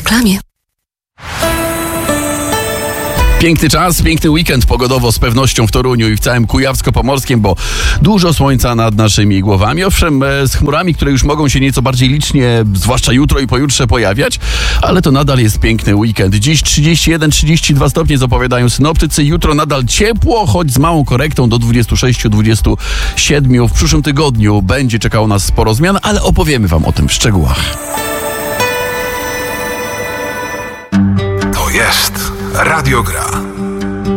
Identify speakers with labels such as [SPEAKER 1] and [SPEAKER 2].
[SPEAKER 1] reklamie.
[SPEAKER 2] Piękny czas, piękny weekend pogodowo z pewnością w Toruniu i w całym Kujawsko-Pomorskiem, bo dużo słońca nad naszymi głowami. Owszem, z chmurami, które już mogą się nieco bardziej licznie, zwłaszcza jutro i pojutrze pojawiać, ale to nadal jest piękny weekend. Dziś 31-32 stopnie zapowiadają synoptycy. Jutro nadal ciepło, choć z małą korektą do 26-27. W przyszłym tygodniu będzie czekało nas sporo zmian, ale opowiemy wam o tym w szczegółach.
[SPEAKER 3] To jest Radio Gra.